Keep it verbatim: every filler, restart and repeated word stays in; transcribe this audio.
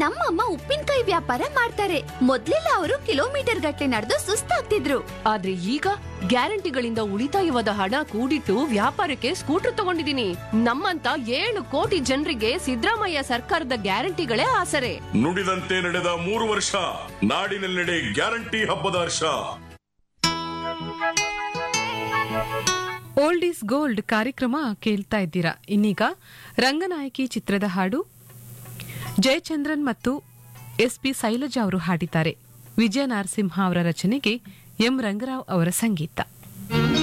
ನಮ್ಮಮ್ಮ ಉಪ್ಪಿನಕಾಯಿ ವ್ಯಾಪಾರ ಮಾಡ್ತಾರೆ. ಮೊದ್ಲೆಲ್ಲ ಅವರು ಕಿಲೋಮೀಟರ್ ಗಟ್ಟಲೆ ನಡೆದು ಸುಸ್ತಾಗ್ತಿದ್ರು. ಆದ್ರೆ ಈಗ ಗ್ಯಾರಂಟಿಗಳಿಂದ ಉಳಿತಾಯವಾದ ಹಣ ಕೂಡಿಟ್ಟು ವ್ಯಾಪಾರಕ್ಕೆ ಸ್ಕೂಟರ್ ತಗೊಂಡಿದೀನಿ. ನಮ್ಮಂತ ಏಳು ಕೋಟಿ ಜನರಿಗೆ ಸಿದ್ದರಾಮಯ್ಯ ಸರ್ಕಾರದ ಗ್ಯಾರಂಟಿಗಳೇ ಆಸರೆ. ನುಡಿದಂತೆ ನಡೆದ ಮೂರು ವರ್ಷ, ನಾಡಿನೆಲ್ಲೆಡೆ ಗ್ಯಾರಂಟಿ ಹಬ್ಬದ ಹರ್ಷ. ಓಲ್ಡ್ ಈಸ್ ಗೋಲ್ಡ್ ಕಾರ್ಯಕ್ರಮ ಕೇಳ್ತಾ ಇದ್ದೀರಾ. ಇನ್ನೀಗ ರಂಗನಾಯಕಿ ಚಿತ್ರದ ಹಾಡು ಜಯಚಂದ್ರನ್ ಮತ್ತು ಎಸ್ ಪಿ ಶೈಲಜಾ ಅವರು ಹಾಡಿದ್ದಾರೆ. ವಿಜಯ ನರಸಿಂಹ ಅವರ ರಚನೆಗೆ ಎಂ ರಂಗರಾವ್ ಅವರ ಸಂಗೀತ.